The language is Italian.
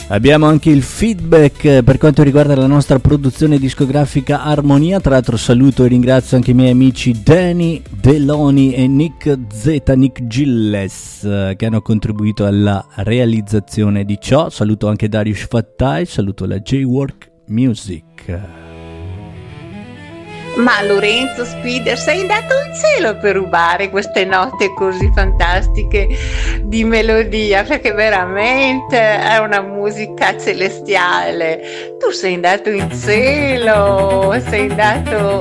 Abbiamo anche il feedback per quanto riguarda la nostra produzione discografica Armonia. Tra l'altro saluto e ringrazio anche i miei amici Danny Deloni e Nick Gilles che hanno contribuito alla realizzazione di ciò. Saluto anche Darius Fattai, saluto la J-Work Music. Ma Lorenzo Spider, sei andato in cielo per rubare queste note così fantastiche di melodia, perché veramente è una musica celestiale. Tu sei andato in cielo, sei andato